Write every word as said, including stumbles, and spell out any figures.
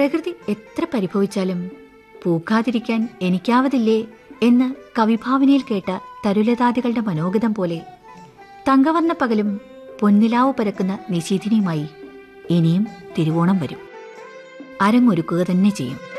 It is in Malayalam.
പ്രകൃതി എത്ര പരിഭവിച്ചാലും പൂക്കാതിരിക്കാൻ എനിക്കാവതില്ലേ എന്ന് കവിഭാവനയിൽ കേട്ട തരുലതാദികളുടെ മനോഗതം പോലെ തങ്കവർണ്ണ പകലും പൊന്നിലാവ് പരക്കുന്ന നിശീഥിനിയുമായി ഇനിയും തിരുവോണം വരും. അരങ്ങൊരുക്കുക തന്നെ ചെയ്യും.